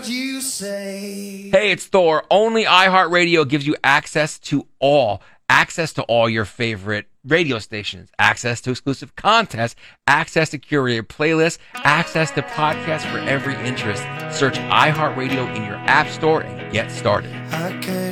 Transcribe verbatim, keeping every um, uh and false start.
what you say. Hey, it's Thor. Only iHeartRadio gives you access to all, access to all your favorite radio stations, access to exclusive contests, access to curated playlists, access to podcasts for every interest. Search iHeartRadio in your app store and get started. I can't